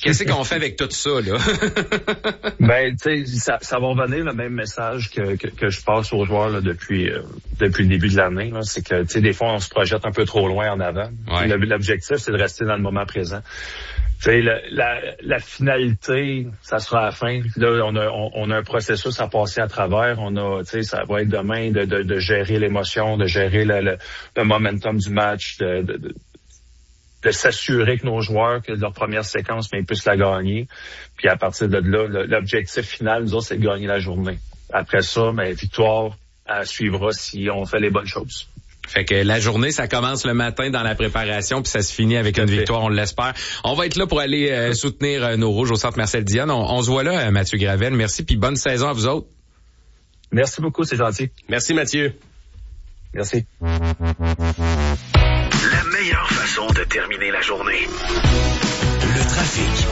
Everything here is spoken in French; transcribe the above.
qu'est-ce qu'on fait avec tout ça, là? Ben, tu sais, ça va revenir le même message que je passe aux joueurs là, depuis le début de l'année. Là. C'est que, tu sais, des fois, on se projette un peu trop loin en avant. Ouais. L'objectif, c'est de rester dans le moment présent. Tu sais, la finalité, ça sera à la fin. Là, on a un processus à passer à travers. Tu sais, ça va être demain de gérer l'émotion, de gérer le momentum du match, de s'assurer que nos joueurs, que leur première séquence, mais ils puissent la gagner. Puis à partir de là, l'objectif final, nous autres, c'est de gagner la journée. Après ça, ben, victoire, elle suivra si on fait les bonnes choses. Fait que la journée, ça commence le matin dans la préparation, puis ça se finit avec une victoire, on l'espère. On va être là pour aller soutenir nos Rouges au Centre Marcel Dionne. On se voit là, Mathieu Gravel. Merci, puis bonne saison à vous autres. Merci beaucoup, c'est gentil. Merci, Mathieu. Merci. La meilleure façon de terminer la journée. Le trafic.